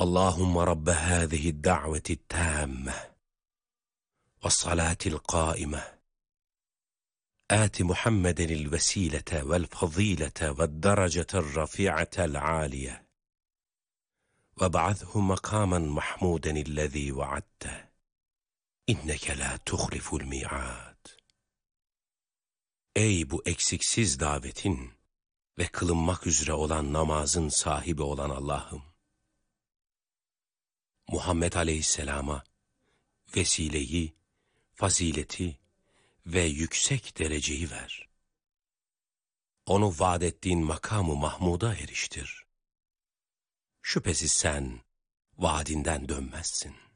Allahümme Rabbe hâzihi da'veti tâmme ve salâtil qâime آت محمدا الوسيلة والفضيلة والدرجة الرفيعة العالية وابعثه مقاما محمودا الذي وعدته إنك لا تخلف الميعاد. Ey bu eksiksiz davetin ve kılınmak üzere olan namazın sahibi olan Allah'ım! Muhammed Aleyhisselam'a vesileyi, fazileti ve yüksek dereceyi ver. Onu vaad ettiğin makamı Mahmud'a eriştir. Şüphesiz sen vaadinden dönmezsin.